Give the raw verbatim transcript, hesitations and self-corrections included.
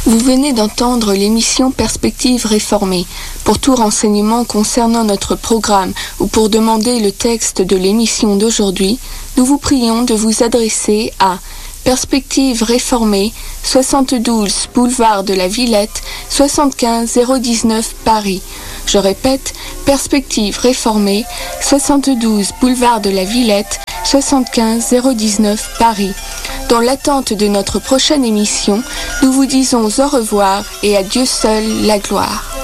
Vous venez d'entendre l'émission Perspectives réformées. Pour tout renseignement concernant notre programme ou pour demander le texte de l'émission d'aujourd'hui, nous vous prions de vous adresser à Perspectives réformées, soixante-douze boulevard de la Villette, soixante-quinze zéro dix-neuf Paris. Je répète, Perspectives réformées, soixante-douze boulevard de la Villette, soixante-quinze zéro dix-neuf Paris. Dans l'attente de notre prochaine émission, nous vous disons au revoir et à Dieu seul la gloire.